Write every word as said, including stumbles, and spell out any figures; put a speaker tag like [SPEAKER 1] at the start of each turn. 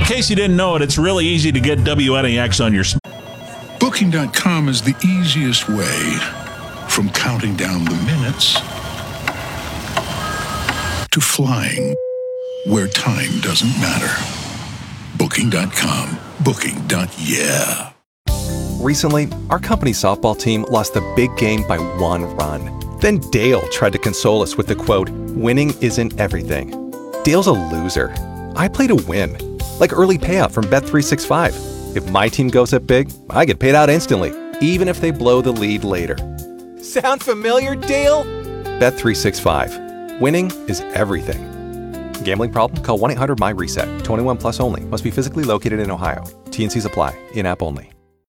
[SPEAKER 1] case you didn't know it, it's really easy to get W N A X on your smartphone.
[SPEAKER 2] Booking dot com is the easiest way from counting down the minutes to flying where time doesn't matter. Booking dot com. Booking. Yeah.
[SPEAKER 3] Recently, our company's softball team lost the big game by one run. Then Dale tried to console us with the quote, "Winning isn't everything." Dale's a loser. I play to win, like early payout from Bet three sixty-five. If my team goes up big, I get paid out instantly, even if they blow the lead later. Sound familiar, Dale? Bet three sixty-five. Winning is everything. Gambling problem? Call one eight hundred M Y RESET. twenty-one plus only. Must be physically located in Ohio. T and Cs apply. In-app only.